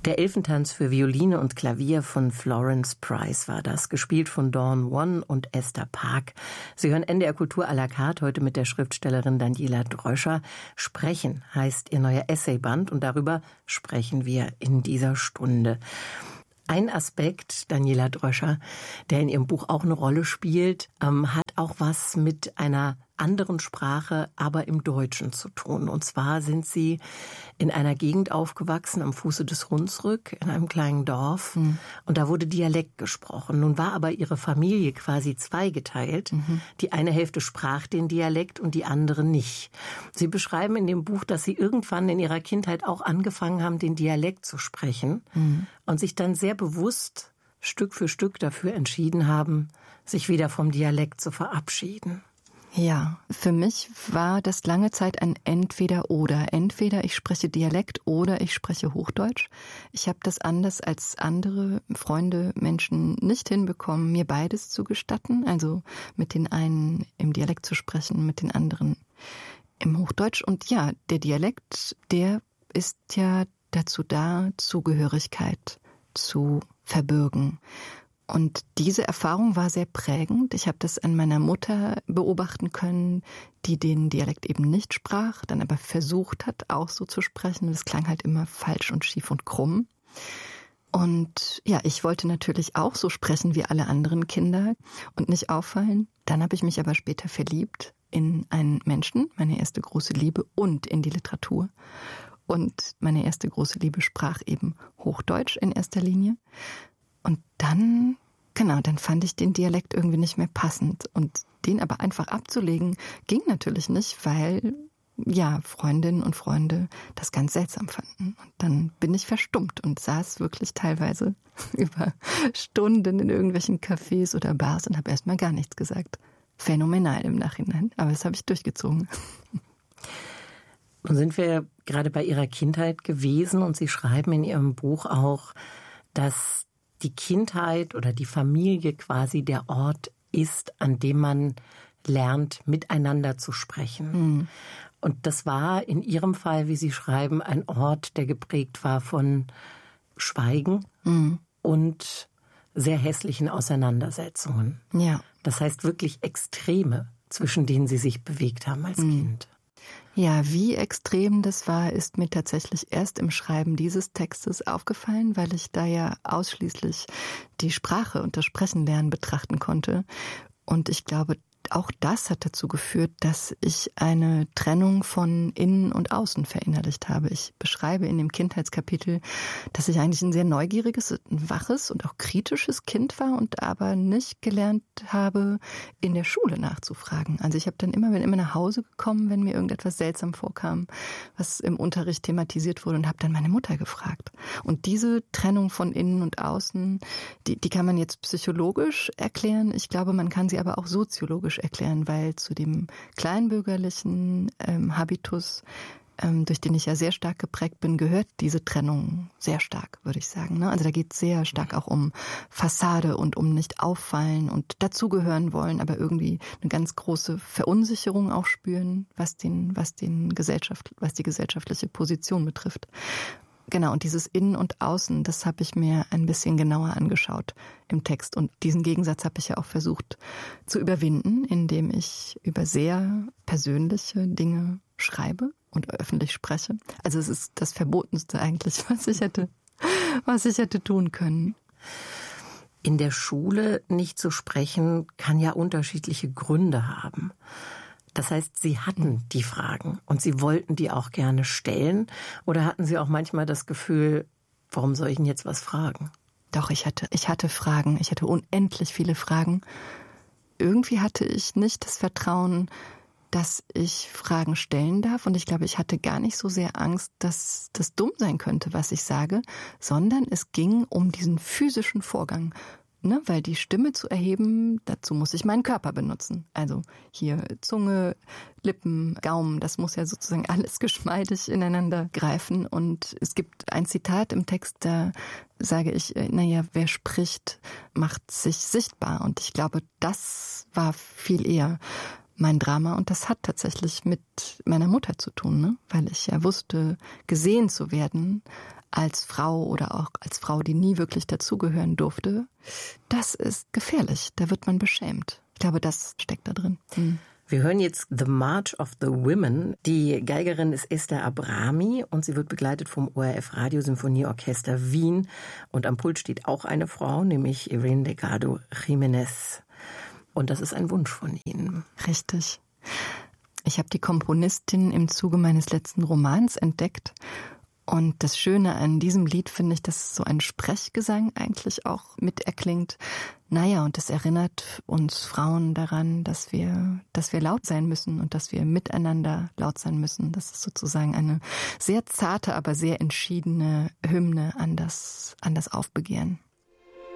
Der Elfentanz für Violine und Klavier von Florence Price war das, gespielt von Dawn Won und Esther Park. Sie hören NDR Kultur à la carte heute mit der Schriftstellerin Daniela Dröscher. Sprechen heißt ihr neuer Essayband und darüber sprechen wir in dieser Stunde. Ein Aspekt, Daniela Dröscher, der in Ihrem Buch auch eine Rolle spielt, hat auch was mit einer anderen Sprache, aber im Deutschen zu tun. Und zwar sind Sie in einer Gegend aufgewachsen, am Fuße des Hunsrück, in einem kleinen Dorf. Und da wurde Dialekt gesprochen. Nun war aber Ihre Familie quasi zweigeteilt. Die eine Hälfte sprach den Dialekt und die andere nicht. Sie beschreiben in dem Buch, dass Sie irgendwann in Ihrer Kindheit auch angefangen haben, den Dialekt zu sprechen und sich dann sehr bewusst Stück für Stück dafür entschieden haben, sich wieder vom Dialekt zu verabschieden. Ja, für mich war das lange Zeit ein Entweder-Oder. Entweder ich spreche Dialekt oder ich spreche Hochdeutsch. Ich habe das anders als andere Freunde, Menschen nicht hinbekommen, mir beides zu gestatten. Also mit den einen im Dialekt zu sprechen, mit den anderen im Hochdeutsch. Und ja, der Dialekt, der ist ja dazu da, Zugehörigkeit zu verbürgen. Und diese Erfahrung war sehr prägend. Ich habe das an meiner Mutter beobachten können, die den Dialekt eben nicht sprach, dann aber versucht hat, auch so zu sprechen. Das klang halt immer falsch und schief und krumm. Und ja, ich wollte natürlich auch so sprechen wie alle anderen Kinder und nicht auffallen. Dann habe ich mich aber später verliebt in einen Menschen, meine erste große Liebe, und in die Literatur. Und meine erste große Liebe sprach eben Hochdeutsch in erster Linie. Und dann fand ich den Dialekt irgendwie nicht mehr passend. Und den aber einfach abzulegen, ging natürlich nicht, weil, ja, Freundinnen und Freunde das ganz seltsam fanden. Und dann bin ich verstummt und saß wirklich teilweise über Stunden in irgendwelchen Cafés oder Bars und habe erstmal gar nichts gesagt. Phänomenal im Nachhinein, aber das habe ich durchgezogen. Nun sind wir gerade bei Ihrer Kindheit gewesen und Sie schreiben in Ihrem Buch auch, dass die Kindheit oder die Familie quasi der Ort ist, an dem man lernt, miteinander zu sprechen. Und das war in Ihrem Fall, wie Sie schreiben, ein Ort, der geprägt war von Schweigen und sehr hässlichen Auseinandersetzungen. Ja. Das heißt wirklich Extreme, zwischen denen Sie sich bewegt haben als Kind. Ja, wie extrem das war, ist mir tatsächlich erst im Schreiben dieses Textes aufgefallen, weil ich da ja ausschließlich die Sprache und das Sprechenlernen betrachten konnte. Und ich glaube, auch das hat dazu geführt, dass ich eine Trennung von Innen und Außen verinnerlicht habe. Ich beschreibe in dem Kindheitskapitel, dass ich eigentlich ein sehr neugieriges, ein waches und auch kritisches Kind war und aber nicht gelernt habe, in der Schule nachzufragen. Also ich habe dann bin immer nach Hause gekommen, wenn mir irgendetwas seltsam vorkam, was im Unterricht thematisiert wurde, und habe dann meine Mutter gefragt. Und diese Trennung von Innen und Außen, die kann man jetzt psychologisch erklären. Ich glaube, man kann sie aber auch soziologisch erklären, weil zu dem kleinbürgerlichen Habitus, durch den ich ja sehr stark geprägt bin, gehört diese Trennung sehr stark, würde ich sagen. Ne? Also da geht es sehr stark auch um Fassade und um nicht auffallen und dazugehören wollen, aber irgendwie eine ganz große Verunsicherung auch spüren, was die gesellschaftliche Position betrifft. Genau, und dieses Innen und Außen, das habe ich mir ein bisschen genauer angeschaut im Text. Und diesen Gegensatz habe ich ja auch versucht zu überwinden, indem ich über sehr persönliche Dinge schreibe und öffentlich spreche. Also es ist das Verbotenste eigentlich, was ich hätte tun können. In der Schule nicht zu sprechen, kann ja unterschiedliche Gründe haben. Das heißt, Sie hatten die Fragen und Sie wollten die auch gerne stellen? Oder hatten Sie auch manchmal das Gefühl, warum soll ich denn jetzt was fragen? Doch, ich hatte Fragen. Ich hatte unendlich viele Fragen. Irgendwie hatte ich nicht das Vertrauen, dass ich Fragen stellen darf. Und ich glaube, ich hatte gar nicht so sehr Angst, dass das dumm sein könnte, was ich sage, sondern es ging um diesen physischen Vorgang. Ne, weil die Stimme zu erheben, dazu muss ich meinen Körper benutzen. Also hier Zunge, Lippen, Gaumen, das muss ja sozusagen alles geschmeidig ineinander greifen. Und es gibt ein Zitat im Text, da sage ich, wer spricht, macht sich sichtbar. Und ich glaube, das war viel eher mein Drama. Und das hat tatsächlich mit meiner Mutter zu tun, ne? Weil ich ja wusste, gesehen zu werden als Frau oder auch als Frau, die nie wirklich dazugehören durfte, das ist gefährlich. Da wird man beschämt. Ich glaube, das steckt da drin. Wir hören jetzt The March of the Women. Die Geigerin ist Esther Abrami und sie wird begleitet vom ORF Radiosymphonieorchester Wien. Und am Pult steht auch eine Frau, nämlich Irene Delgado Jiménez. Und das ist ein Wunsch von Ihnen. Richtig. Ich habe die Komponistin im Zuge meines letzten Romans entdeckt. Und das Schöne an diesem Lied finde ich, dass so ein Sprechgesang eigentlich auch mit erklingt. Naja, und das erinnert uns Frauen daran, dass wir laut sein müssen und dass wir miteinander laut sein müssen. Das ist sozusagen eine sehr zarte, aber sehr entschiedene Hymne an das Aufbegehren.